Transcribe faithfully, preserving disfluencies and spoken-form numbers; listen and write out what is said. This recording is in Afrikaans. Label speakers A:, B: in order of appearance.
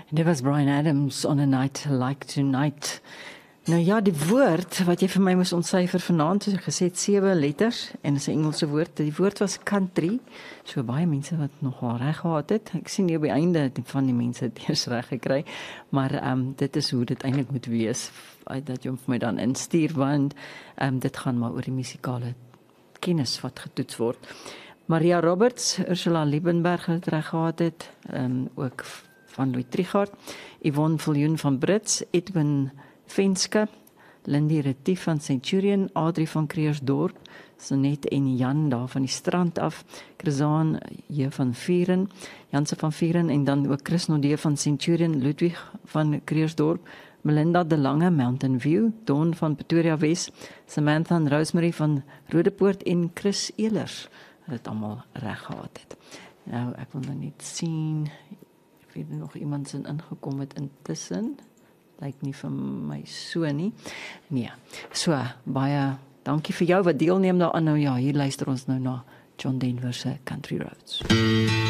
A: En dit was Bryan Adams on a night like tonight. Nou ja, die woord wat jy vir my moes ontsyfer vanaand, soos ek gesê het, sewe letters en is 'n Engelse woord. Die woord was country. So baie mense wat nogal reg gehad het. Ek sien hier op die einde van die mense het eers reg gekry, maar ehm um, dit is hoe dit eintlik moet wees. Dat jy vir my dan instuur, want ehm um, dit gaan maar oor die musikale kennis wat getoets word. Maria Roberts, Ursula Liebenberg het reg gehad het, um, ook van Louis Trichardt, Yvonne Viljoen van Brits, Edwin Venske, Lindy Retief van Centurion, Adrie van Creersdorp, Sonet en Jan daar van die strand af, Chrisaan J van Vieren, Janse van Vieren en dan ook Chris Nodee van Centurion, Ludwig van Creersdorp, Melinda de Lange, Mountain View, Dawn van Pretoria Wes, Samantha en Rosemary van Rodepoort en Chris Elers. Het allemaal reg gehad het. Nou, ek wil nou net sien of er nog iemand sin ingekom het intussen. Lyk nie vir my so nie. Nee, so, baie dankie vir jou wat deelneem daaraan. Nou ja, hier luister ons nou na John Denver se Country Roads.